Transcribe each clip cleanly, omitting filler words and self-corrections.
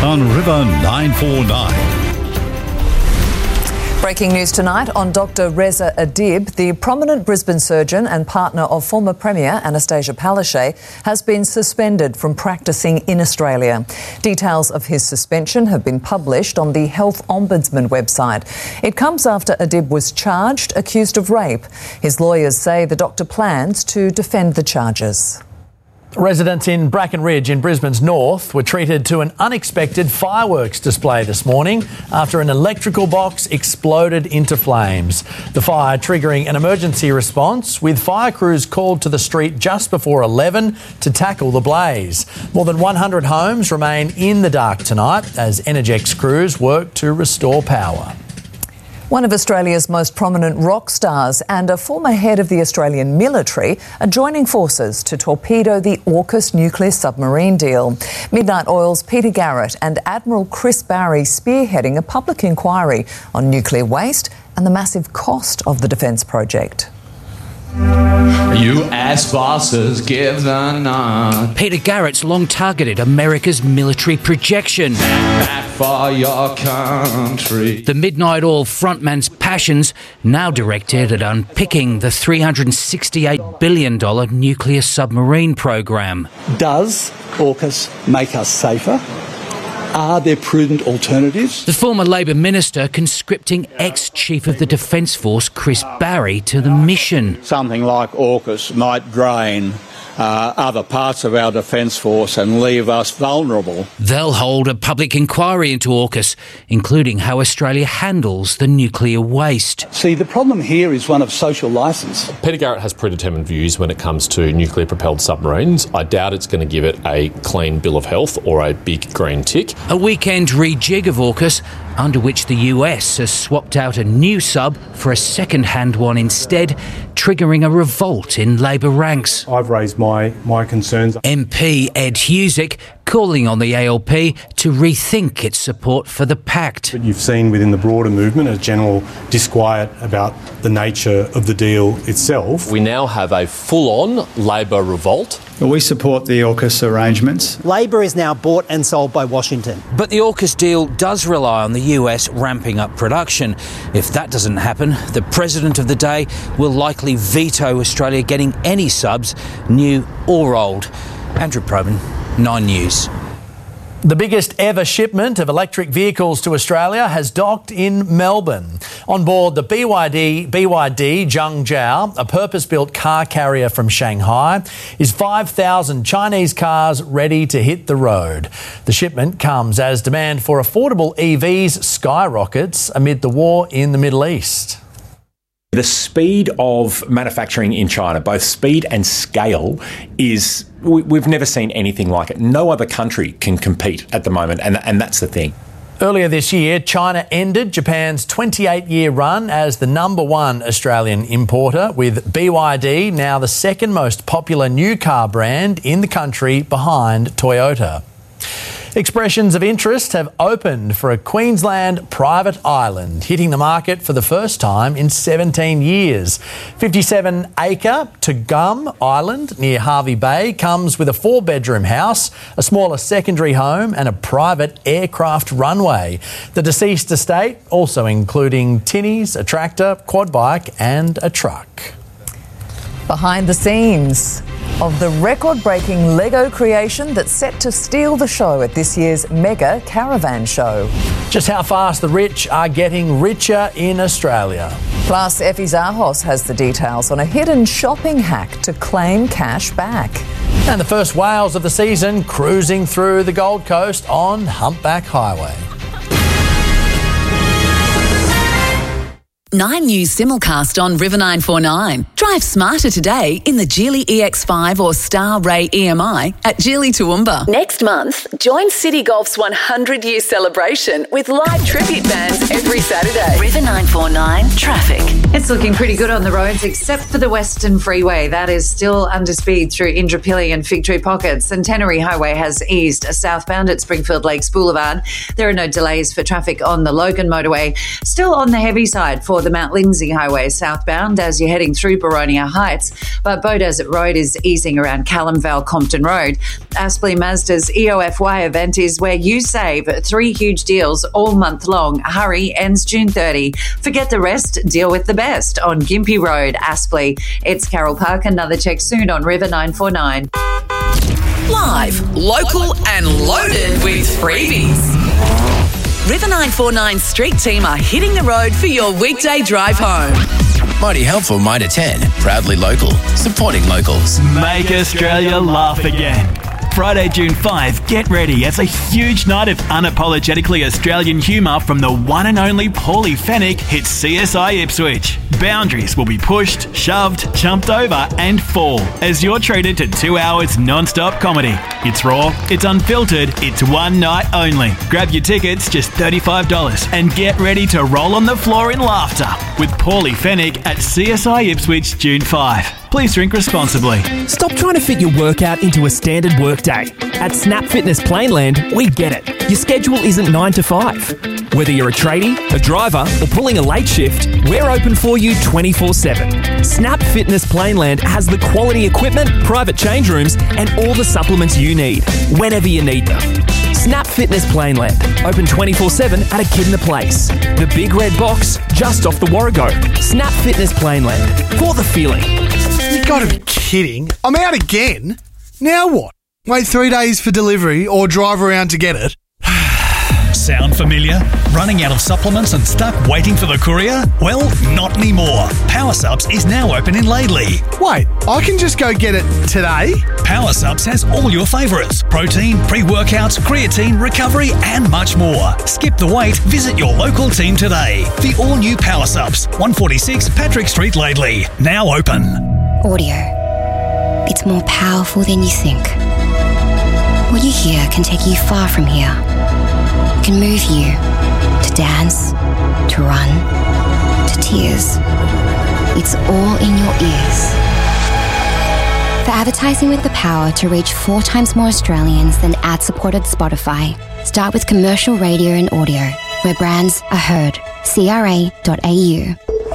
on River 949. Breaking news tonight on Dr Reza Adib, the prominent Brisbane surgeon and partner of former Premier Anastasia Palaszczuk, has been suspended from practising in Australia. Details of his suspension have been published on the Health Ombudsman website. It comes after Adib was charged, accused of rape. His lawyers say the doctor plans to defend the charges. Residents in Bracken Ridge in Brisbane's north were treated to an unexpected fireworks display this morning after an electrical box exploded into flames. The fire triggering an emergency response, with fire crews called to the street just before 11 to tackle the blaze. More than 100 homes remain in the dark tonight as Energex crews work to restore power. One of Australia's most prominent rock stars and a former head of the Australian military are joining forces to torpedo the AUKUS nuclear submarine deal. Midnight Oil's Peter Garrett and Admiral Chris Barry spearheading a public inquiry on nuclear waste and the massive cost of the defence project. You ass bosses give the nod. Peter Garrett's long targeted America's military projection. Back for your country. The Midnight Oil frontman's passions now directed at unpicking the $368 billion nuclear submarine program. Does AUKUS make us safer? Are there prudent alternatives? The former Labor minister conscripting ex-Chief of the Defence Force Chris Barry to the mission. Something like AUKUS might drain other parts of our Defence Force and leave us vulnerable. They'll hold a public inquiry into AUKUS, including how Australia handles the nuclear waste. See, the problem here is one of social licence. Peter Garrett has predetermined views when it comes to nuclear-propelled submarines. I doubt it's going to give it a clean bill of health or a big green tick. A weekend rejig of AUKUS, under which the US has swapped out a new sub for a second-hand one instead, triggering a revolt in Labor ranks. I've raised my concerns. MP Ed Husick calling on the ALP to rethink its support for the pact. But you've seen within the broader movement a general disquiet about the nature of the deal itself. We now have a full-on Labor revolt. We support the AUKUS arrangements. Labor is now bought and sold by Washington. But the AUKUS deal does rely on the US ramping up production. If that doesn't happen, the president of the day will likely veto Australia getting any subs, new or old. Andrew Probyn, 9 News. The biggest ever shipment of electric vehicles to Australia has docked in Melbourne. On board the BYD Zhengzhou, a purpose-built car carrier from Shanghai, is 5,000 Chinese cars ready to hit the road. The shipment comes as demand for affordable EVs skyrockets amid the war in the Middle East. The speed of manufacturing in China, both speed and scale, is we've never seen anything like it. No other country can compete at the moment, and that's the thing. Earlier this year, China ended Japan's 28-year run as the #1 Australian importer, with BYD now the second most popular new car brand in the country behind Toyota. Expressions of interest have opened for a Queensland private island, hitting the market for the first time in 17 years. 57-acre Tugum Island near Hervey Bay comes with a 4-bedroom house, a smaller secondary home and a private aircraft runway. The deceased estate also including tinnies, a tractor, quad bike and a truck. Behind the scenes of the record-breaking Lego creation that's set to steal the show at this year's Mega Caravan Show. Just how fast the rich are getting richer in Australia. Plus, Effie Zahos has the details on a hidden shopping hack to claim cash back. And the first whales of the season cruising through the Gold Coast on Humpback Highway. 9 News simulcast on River 949. Drive smarter today in the Geely EX5 or Star Ray EMI at Geely Toowoomba. Next month, join City Golf's 100-year celebration with live tribute bands every Saturday. River 949 traffic. It's looking pretty good on the roads, except for the Western Freeway. That is still under speed through Indooroopilly and Fig Tree Pockets. Centenary Highway has eased southbound at Springfield Lakes Boulevard. There are no delays for traffic on the Logan motorway. Still on the heavy side for for the Mount Lindesay Highway southbound as you're heading through Boronia Heights, but Beaudesert Road is easing around Callum Vale Compton Road. Aspley Mazda's EOFY event is where you save 3 huge deals all month long. Hurry, ends June 30. Forget the rest, deal with the best on Gympie Road, Aspley. It's Carol Park, another check soon on River 949. Live, local and loaded with freebies. River 949 Street Team are hitting the road for your weekday drive home. Mighty helpful, Mitre 10. Proudly local. Supporting locals. Make Australia laugh again. Friday, June 5, get ready as a huge night of unapologetically Australian humour from the one and only Paulie Fennick hits CSI Ipswich. Boundaries will be pushed, shoved, jumped over and fall as you're treated to 2 hours non-stop comedy. It's raw, it's unfiltered, it's one night only. Grab your tickets, just $35, and get ready to roll on the floor in laughter with Paulie Fennick at CSI Ipswich, June 5. Please drink responsibly. Stop trying to fit your workout into a standard workday. At Snap Fitness Plainland, we get it. Your schedule isn't 9 to 5. Whether you're a tradie, a driver, or pulling a late shift, we're open for you 24/7. Snap Fitness Plainland has the quality equipment, private change rooms, and all the supplements you need, whenever you need them. Snap Fitness Plainland, open 24/7 at Echidna Place. The big red box, just off the Warrego. Snap Fitness Plainland, for the feeling. You gotta be kidding. I'm out again? Now what? Wait 3 days for delivery or drive around to get it? Sound familiar? Running out of supplements and stuck waiting for the courier? Well, not anymore. Power Subs is now open in Laidley. Wait, I can just go get it today? Power Subs has all your favourites. Protein, pre-workouts, creatine, recovery and much more. Skip the wait, visit your local team today. The all-new Power Subs, 146 Patrick Street, Laidley. Now open. Audio. It's more powerful than you think. What you hear can take you far from here. It can move you to dance, to run, to tears. It's all in your ears. For advertising with the power to reach 4 times more Australians than ad-supported Spotify, start with commercial radio and audio, where brands are heard. CRA.au.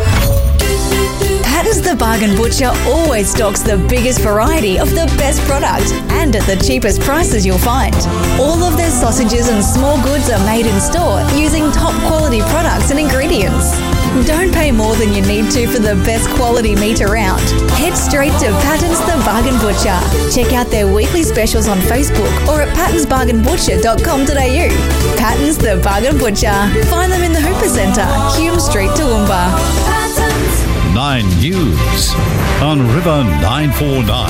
Patton's the Bargain Butcher always stocks the biggest variety of the best product and at the cheapest prices you'll find. All of their sausages and small goods are made in store using top quality products and ingredients. Don't pay more than you need to for the best quality meat around. Head straight to Patton's the Bargain Butcher. Check out their weekly specials on Facebook or at pattonsbargainbutcher.com.au. Patton's the Bargain Butcher. Find them in the Hooper Centre, Hume Street, Toowoomba. 9 News on River 949.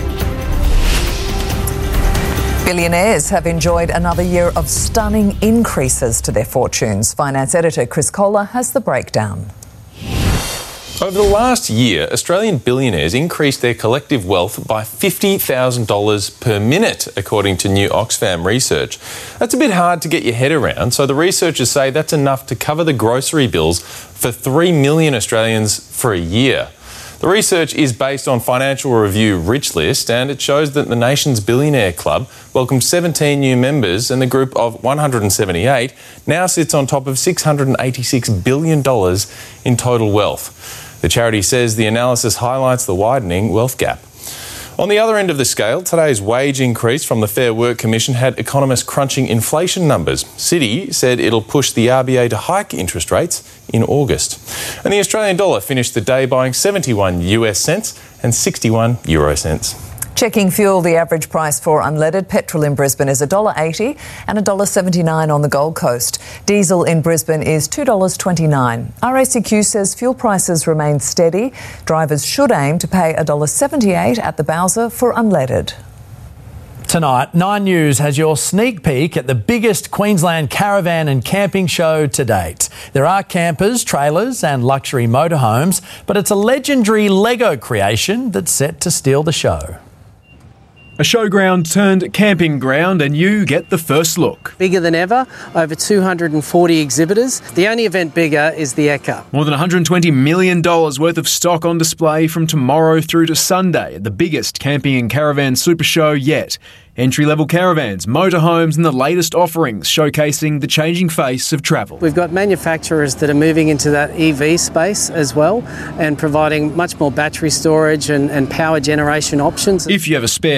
Billionaires have enjoyed another year of stunning increases to their fortunes. Finance editor Chris Kohler has the breakdown. Over the last year, Australian billionaires increased their collective wealth by $50,000 per minute, according to new Oxfam research. That's a bit hard to get your head around, so the researchers say that's enough to cover the grocery bills for 3 million Australians for a year. The research is based on Financial Review Rich List, and it shows that the nation's billionaire club welcomed 17 new members, and the group of 178 now sits on top of $686 billion in total wealth. The charity says the analysis highlights the widening wealth gap. On the other end of the scale, today's wage increase from the Fair Work Commission had economists crunching inflation numbers. Citi said it'll push the RBA to hike interest rates in August. And the Australian dollar finished the day buying 71 US cents and 61 euro cents. Checking fuel, the average price for unleaded petrol in Brisbane is $1.80 and $1.79 on the Gold Coast. Diesel in Brisbane is $2.29. RACQ says fuel prices remain steady. Drivers should aim to pay $1.78 at the Bowser for unleaded. Tonight, 9 News has your sneak peek at the biggest Queensland caravan and camping show to date. There are campers, trailers and luxury motorhomes, but it's a legendary Lego creation that's set to steal the show. A showground turned camping ground, and you get the first look. Bigger than ever, over 240 exhibitors. The only event bigger is the Ekka. More than $120 million worth of stock on display from tomorrow through to Sunday at the biggest camping and caravan super show yet. Entry-level caravans, motorhomes and the latest offerings showcasing the changing face of travel. We've got manufacturers that are moving into that EV space as well and providing much more battery storage and power generation options. If you have a spare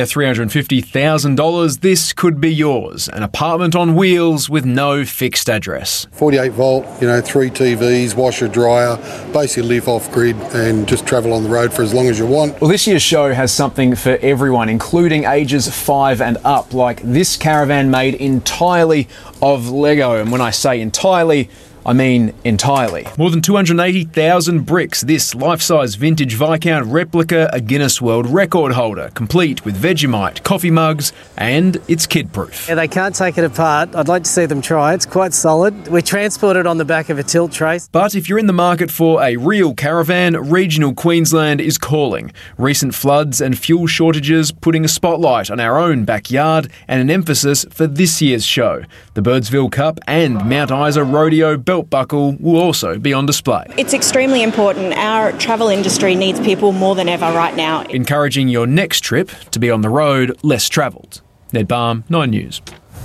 $350,000, this could be yours. An apartment on wheels with no fixed address. 48 volt, 3 TVs, washer, dryer, basically live off grid and just travel on the road for as long as you want. Well, this year's show has something for everyone, including ages 5 and up, like this caravan made entirely of Lego. And when I say entirely, I mean entirely. More than 280,000 bricks. This life-size vintage Viscount replica, a Guinness World Record holder, complete with Vegemite, coffee mugs, and it's kid-proof. Yeah, they can't take it apart. I'd like to see them try. It's quite solid. We transport it on the back of a tilt tray. But if you're in the market for a real caravan, regional Queensland is calling. Recent floods and fuel shortages putting a spotlight on our own backyard and an emphasis for this year's show. The Birdsville Cup and Mount Isa Rodeo belt buckle will also be on display. It's extremely important. Our travel industry needs people more than ever right now. Encouraging your next trip to be on the road less travelled. Ned Balm, 9 News.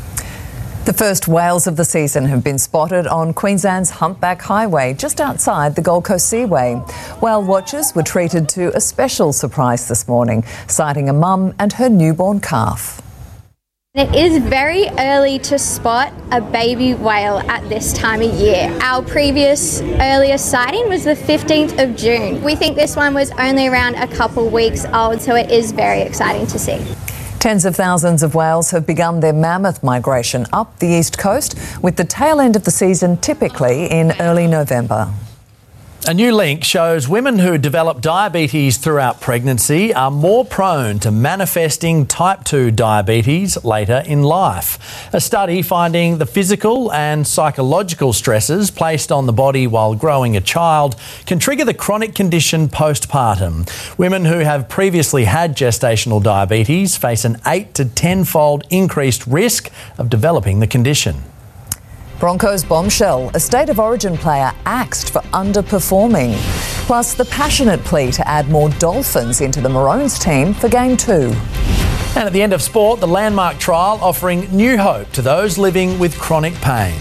The first whales of the season have been spotted on Queensland's Humpback Highway, just outside the Gold Coast Seaway. Whale watchers were treated to a special surprise this morning, sighting a mum and her newborn calf. It is very early to spot a baby whale at this time of year. Our previous earliest sighting was the 15th of June. We think this one was only around a couple weeks old, so it is very exciting to see. Tens of thousands of whales have begun their mammoth migration up the east coast, with the tail end of the season typically in early November. A new link shows women who develop diabetes throughout pregnancy are more prone to manifesting type 2 diabetes later in life. A study finding the physical and psychological stresses placed on the body while growing a child can trigger the chronic condition postpartum. Women who have previously had gestational diabetes face an 8 to 10-fold increased risk of developing the condition. Broncos bombshell, a State of Origin player axed for underperforming. Plus the passionate plea to add more Dolphins into the Maroons team for Game 2. And at the end of sport, the landmark trial offering new hope to those living with chronic pain.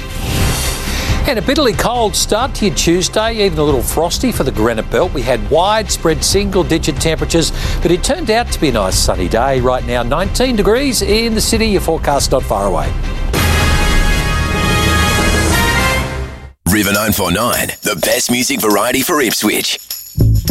And a bitterly cold start to your Tuesday, even a little frosty for the Granite Belt. We had widespread single-digit temperatures, but it turned out to be a nice sunny day. Right now, 19 degrees in the city. Your forecast not far away. River 949, the best music variety for Ipswich.